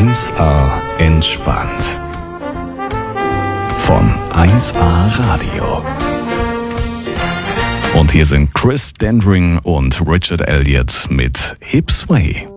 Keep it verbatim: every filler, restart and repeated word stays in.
eins A entspannt. Von eins A Radio. Und hier sind Chris Dendring und Richard Elliott mit Hip Sway.